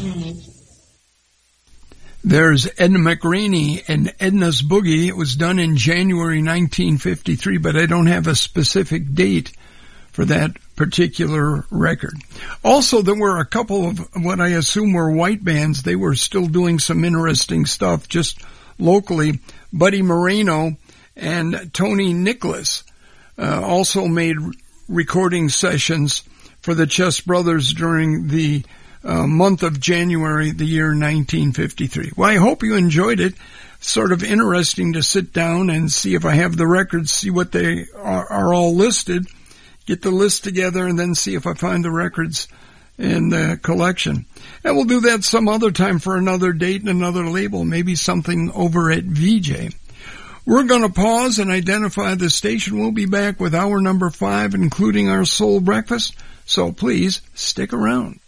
There's Edna McRaney and Edna's Boogie. It was done in January 1953, but I don't have a specific date for that particular record. Also, there were a couple of what I assume were white bands. They were still doing some interesting stuff just locally. Buddy Moreno and Tony Nicholas also made recording sessions for the Chess Brothers during the month of January, the year 1953. Well, I hope you enjoyed it. Sort of interesting to sit down and see if I have the records, see what they are all listed, get the list together, and then see if I find the records in the collection. And we'll do that some other time for another date and another label, maybe something over at VJ. We're going to pause and identify the station. We'll be back with hour number 5, including our Soul Breakfast, so please stick around.